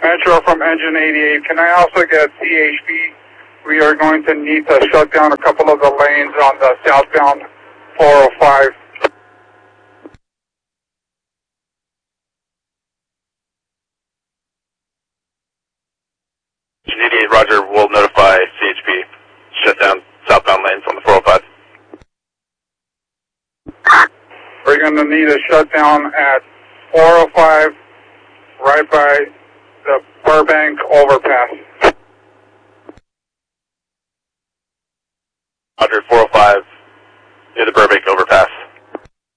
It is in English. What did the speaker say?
Metro from Engine 88. Can I also get CHP? We are going to need to shut down a couple of the lanes on the southbound 405. Engine 88, roger, we'll notify CHP. Shut down southbound lanes on the 405. We're going to need a shutdown at 405 right by the Burbank overpass. Roger, 405 near the Burbank overpass.